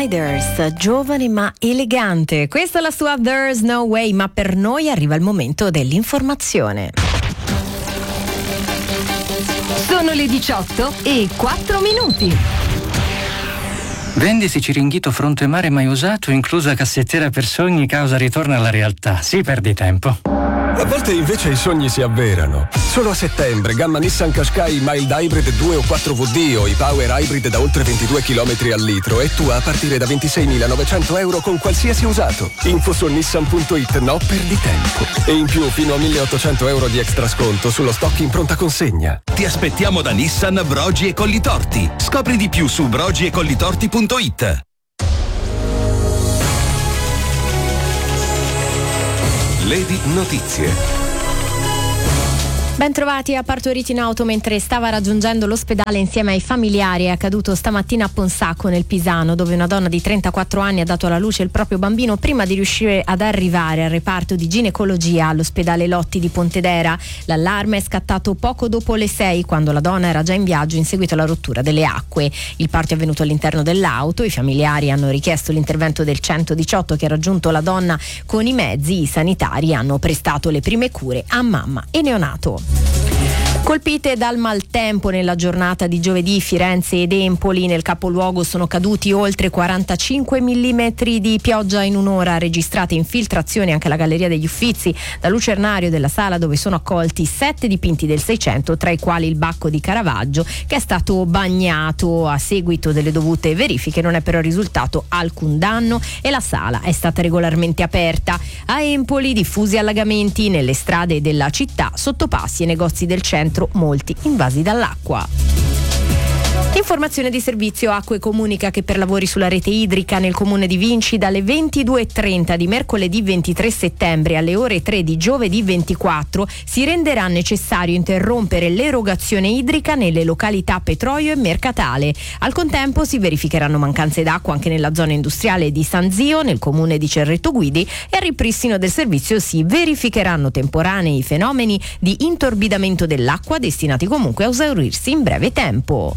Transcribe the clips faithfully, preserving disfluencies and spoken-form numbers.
Riders, giovane ma elegante. Questa è la sua There's No Way, ma per noi arriva il momento dell'informazione. Sono le diciotto e quattro minuti. Vendisi Ciringhito fronte mare mai usato, inclusa cassettiera per sogni, causa ritorno alla realtà. Sì, perdi tempo. A volte invece i sogni si avverano. Solo a settembre, gamma Nissan Qashqai Mild Hybrid due o quattro V D o i Power Hybrid da oltre ventidue chilometri al litro e tua a partire da ventiseimilanovecento euro con qualsiasi usato. Info su nissan punto it, no perdi tempo. E in più fino a milleottocento euro di extra sconto sullo stock in pronta consegna. Ti aspettiamo da Nissan Brogi e Collitorti. Scopri di più su brogi e collitorti punto it. Lady Notizie. Ben trovati. Ha partorito in auto mentre stava raggiungendo l'ospedale insieme ai familiari. È accaduto stamattina a Ponsacco nel Pisano, dove una donna di trentaquattro anni ha dato alla luce il proprio bambino prima di riuscire ad arrivare al reparto di ginecologia all'ospedale Lotti di Pontedera. L'allarme è scattato poco dopo le sei, quando la donna era già in viaggio in seguito alla rottura delle acque. Il parto è avvenuto all'interno dell'auto. I familiari hanno richiesto l'intervento del centodiciotto, che ha raggiunto la donna con i mezzi. I sanitari hanno prestato le prime cure a mamma e neonato. Colpite dal maltempo nella giornata di giovedì, Firenze ed Empoli. Nel capoluogo sono caduti oltre quarantacinque millimetri di pioggia in un'ora, registrate infiltrazioni anche alla Galleria degli Uffizi, da lucernario della sala dove sono accolti sette dipinti del Seicento, tra i quali il Bacco di Caravaggio, che è stato bagnato. A seguito delle dovute verifiche non è però risultato alcun danno e la sala è stata regolarmente aperta. A Empoli diffusi allagamenti nelle strade della città, sottopassi e negozi del centro, molti invasi dall'acqua. Informazione di servizio. Acque comunica che per lavori sulla rete idrica nel comune di Vinci dalle ventidue e trenta di mercoledì ventitré settembre alle ore tre di giovedì ventiquattro si renderà necessario interrompere l'erogazione idrica nelle località Petroio e Mercatale. Al contempo si verificheranno mancanze d'acqua anche nella zona industriale di San Zio, nel comune di Cerreto Guidi, e al ripristino del servizio si verificheranno temporanei fenomeni di intorbidamento dell'acqua, destinati comunque a esaurirsi in breve tempo.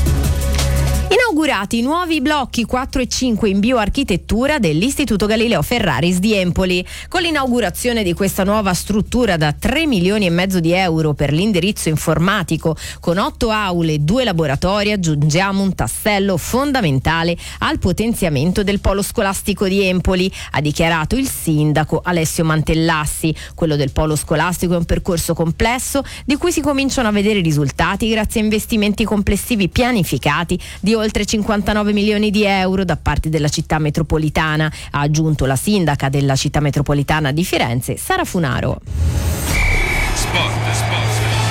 Inaugurati i nuovi blocchi quattro e cinque in bioarchitettura dell'Istituto Galileo Ferraris di Empoli. Con l'inaugurazione di questa nuova struttura da tre milioni e mezzo di euro per l'indirizzo informatico, con otto aule e due laboratori, aggiungiamo un tassello fondamentale al potenziamento del polo scolastico di Empoli, ha dichiarato il sindaco Alessio Mantellassi. Quello del polo scolastico è un percorso complesso di cui si cominciano a vedere i risultati grazie a investimenti complessivi pianificati di oltre cinquantanove milioni di euro da parte della città metropolitana, ha aggiunto la sindaca della città metropolitana di Firenze, Sara Funaro. Sport, sport.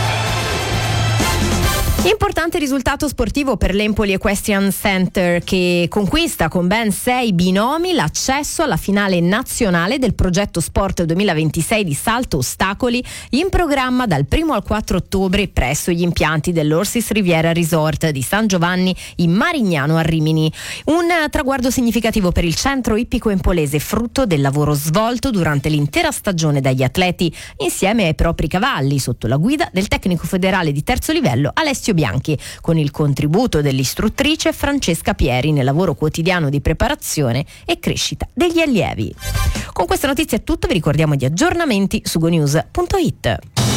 Importante risultato sportivo per l'Empoli Equestrian Center, che conquista con ben sei binomi l'accesso alla finale nazionale del progetto Sport duemilaventisei di salto ostacoli, in programma dal primo al quattro ottobre presso gli impianti dell'Orsis Riviera Resort di San Giovanni in Marignano a Rimini. Un traguardo significativo per il centro ippico empolese, frutto del lavoro svolto durante l'intera stagione dagli atleti insieme ai propri cavalli, sotto la guida del tecnico federale di terzo livello Alessio Bianchi, con il contributo dell'istruttrice Francesca Pieri nel lavoro quotidiano di preparazione e crescita degli allievi. Con questa notizia è tutto, vi ricordiamo gli aggiornamenti su gonews punto it.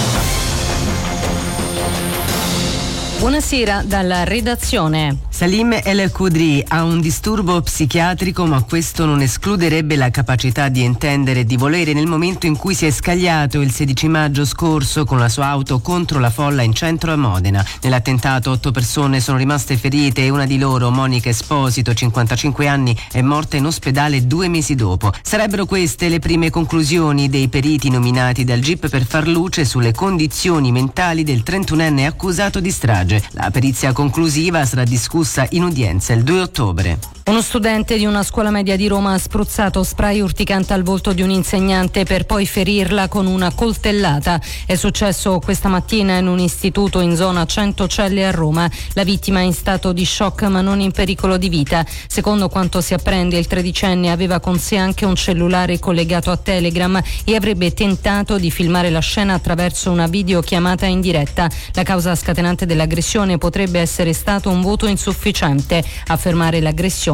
Buonasera dalla redazione. Salim El Khudri ha un disturbo psichiatrico, ma questo non escluderebbe la capacità di intendere e di volere nel momento in cui si è scagliato il sedici maggio scorso con la sua auto contro la folla in centro a Modena. Nell'attentato otto persone sono rimaste ferite e una di loro, Monica Esposito, cinquantacinque anni, è morta in ospedale due mesi dopo. Sarebbero queste le prime conclusioni dei periti nominati dal G I P per far luce sulle condizioni mentali del trentunenne accusato di strage. La perizia conclusiva sarà discussa in udienza il due ottobre. Uno studente di una scuola media di Roma ha spruzzato spray urticante al volto di un insegnante per poi ferirla con una coltellata. È successo questa mattina in un istituto in zona Centocelle a Roma. La vittima è in stato di shock ma non in pericolo di vita. Secondo quanto si apprende, il tredicenne aveva con sé anche un cellulare collegato a Telegram e avrebbe tentato di filmare la scena attraverso una videochiamata in diretta. La causa scatenante dell'aggressione potrebbe essere stato un voto insufficiente. A fermare l'aggressione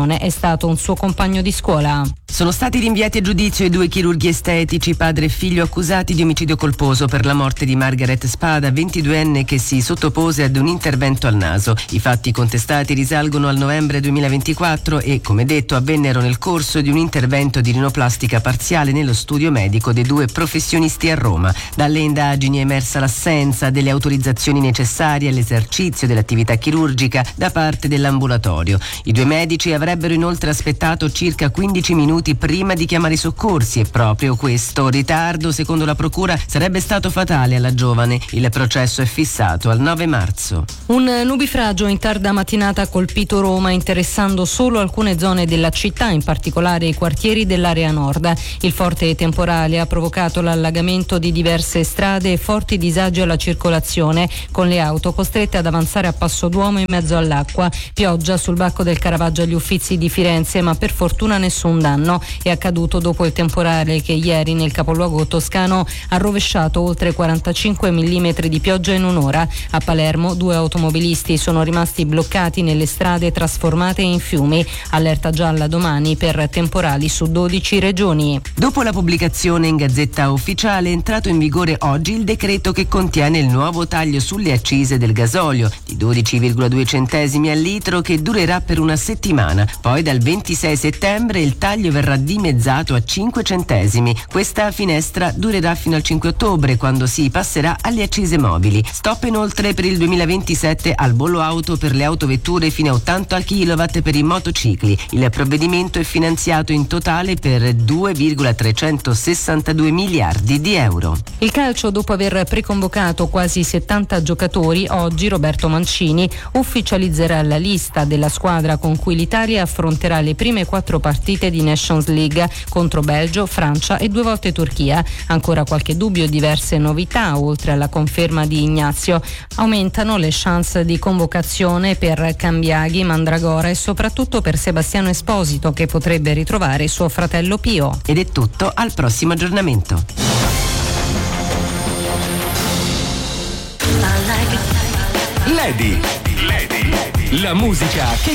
l'aggressione è stato un suo compagno di scuola. Sono stati rinviati a giudizio i due chirurghi estetici, padre e figlio, accusati di omicidio colposo per la morte di Margaret Spada, ventiduenne, che si sottopose ad un intervento al naso. I fatti contestati risalgono al novembre duemilaventiquattro e, come detto, avvennero nel corso di un intervento di rinoplastica parziale nello studio medico dei due professionisti a Roma. Dalle indagini è emersa l'assenza delle autorizzazioni necessarie all'esercizio dell'attività chirurgica da parte dell'ambulatorio. I due medici avrebbero inoltre aspettato circa quindici minuti prima di chiamare i soccorsi e proprio questo ritardo, secondo la procura, sarebbe stato fatale alla giovane. Il processo è fissato al nove marzo. Un nubifragio in tarda mattinata ha colpito Roma, interessando solo alcune zone della città, in particolare i quartieri dell'area nord. Il forte temporale ha provocato l'allagamento di diverse strade e forti disagi alla circolazione, con le auto costrette ad avanzare a passo d'uomo in mezzo all'acqua. Pioggia sul Bacco del Caravaggio agli Uffizi di Firenze, ma per fortuna nessun danno. È accaduto dopo il temporale che ieri nel capoluogo toscano ha rovesciato oltre quarantacinque millimetri di pioggia in un'ora. A Palermo due automobilisti sono rimasti bloccati nelle strade trasformate in fiumi. Allerta gialla domani per temporali su dodici regioni. Dopo la pubblicazione in Gazzetta Ufficiale è entrato in vigore oggi il decreto che contiene il nuovo taglio sulle accise del gasolio di dodici virgola due centesimi al litro, che durerà per una settimana. Poi dal ventisei settembre il taglio verrà dimezzato a cinque centesimi. Questa finestra durerà fino al cinque ottobre, quando si passerà alle accise mobili. Stop inoltre per il duemilaventisette al bollo auto per le autovetture fino a ottanta chilowatt per i motocicli. Il provvedimento è finanziato in totale per due virgola trecentosessantadue miliardi di euro. Il calcio, dopo aver preconvocato quasi settanta giocatori, oggi Roberto Mancini ufficializzerà la lista della squadra con cui l'Italia affronterà le prime quattro partite di Nations League contro Belgio, Francia e due volte Turchia. Ancora qualche dubbio e diverse novità, oltre alla conferma di Ignazio. Aumentano le chance di convocazione per Cambiaghi, Mandragora e soprattutto per Sebastiano Esposito, che potrebbe ritrovare suo fratello Pio. Ed è tutto, al prossimo aggiornamento. Lady, Lady, la musica che